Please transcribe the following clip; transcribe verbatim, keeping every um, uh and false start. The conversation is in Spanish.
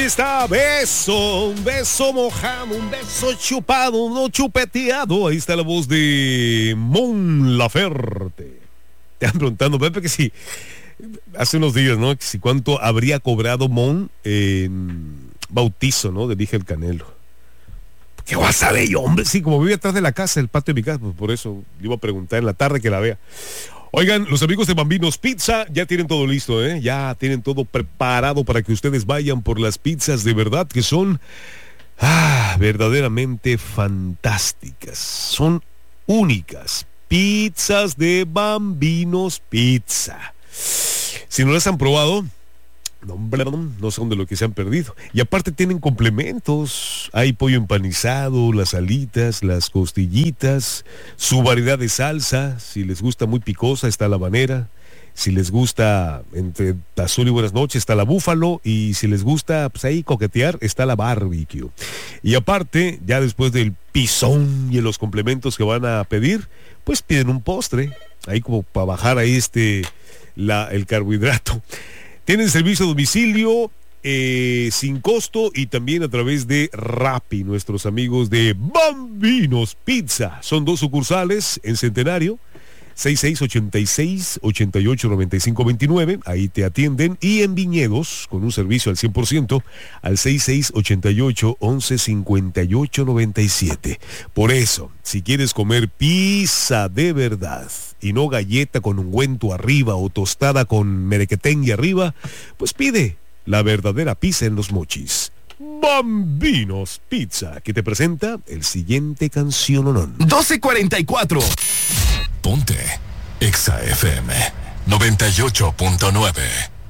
Está beso, un beso mojado, un beso chupado, no chupeteado. Ahí está la voz de Mon Laferte. Te han preguntando, Pepe, que si hace unos días, ¿no? Que si cuánto habría cobrado Mon en bautizo, ¿no? De Dije el Canelo. ¿Qué vas a saber yo, hombre? Sí, como vive atrás de la casa, el patio de mi casa, pues por eso le iba a preguntar en la tarde que la vea. Oigan, los amigos de Bambinos Pizza ya tienen todo listo, ¿eh? Ya tienen todo preparado para que ustedes vayan por las pizzas de verdad que son ah, verdaderamente fantásticas. Son únicas. Pizzas de Bambinos Pizza. Si no las han probado, no, no son de lo que se han perdido. Y aparte tienen complementos. Hay pollo empanizado, las alitas, las costillitas, su variedad de salsa. Si les gusta muy picosa, está la habanera. Si les gusta entre azul y buenas noches, está la búfalo. Y si les gusta, pues ahí coquetear, está la barbecue. Y aparte, ya después del pisón y los complementos que van a pedir, pues piden un postre. Ahí como para bajar ahí este, la, el carbohidrato. Tienen servicio a domicilio eh, sin costo y también a través de Rappi, nuestros amigos de Bambinos Pizza. Son dos sucursales en Centenario, seis seis ocho seis, ocho ocho nueve cinco dos nueve, ahí te atienden, y en Viñedos, con un servicio al cien por ciento, al seis seis ocho ocho, once cincuenta y ocho noventa y siete. Por eso, si quieres comer pizza de verdad, y no galleta con ungüento arriba o tostada con merequetengue arriba, pues pide la verdadera pizza en Los Mochis. Bambinos Pizza, que te presenta el siguiente canciononón. doce cuarenta y cuatro. Ponte Exa F M noventa y ocho punto nueve.